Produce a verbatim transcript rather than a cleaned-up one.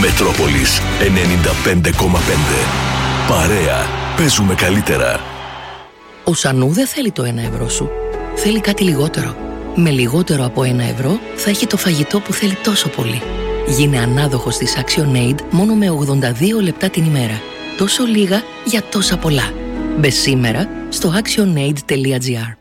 Μετρόπολης ενενήντα πέντε κόμμα πέντε. Παρέα. Παίζουμε καλύτερα. Ο Σανού δεν θέλει το ένα ευρώ σου. Θέλει κάτι λιγότερο. Με λιγότερο από ένα ευρώ θα έχει το φαγητό που θέλει τόσο πολύ. Γίνε ανάδοχος της ActionAid μόνο με ογδόντα δύο λεπτά την ημέρα. Τόσο λίγα για τόσα πολλά. Μπες σήμερα στο actionaid τελεία gr.